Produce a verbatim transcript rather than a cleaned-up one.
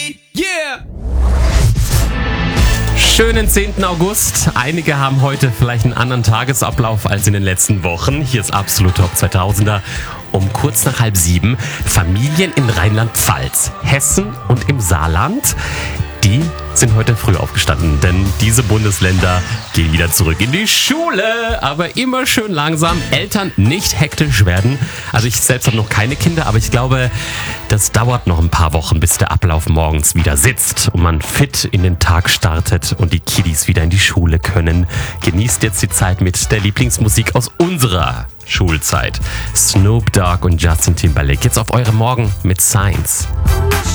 Yeah! Schönen zehnten August. Einige haben heute vielleicht einen anderen Tagesablauf als in den letzten Wochen. Hier ist Absolut Top zweitausender. Um kurz nach halb sieben. Familien in Rheinland-Pfalz, Hessen und im Saarland, die sind heute früh aufgestanden, denn diese Bundesländer gehen wieder zurück in die Schule. Aber immer schön langsam. Eltern nicht hektisch werden. Also ich selbst habe noch keine Kinder, aber ich glaube, das dauert noch ein paar Wochen, bis der Ablauf morgens wieder sitzt und man fit in den Tag startet und die Kiddies wieder in die Schule können. Genießt jetzt die Zeit mit der Lieblingsmusik aus unserer Schulzeit. Snoop Dogg und Justin Timberlake. Jetzt auf eure Morgen mit Science.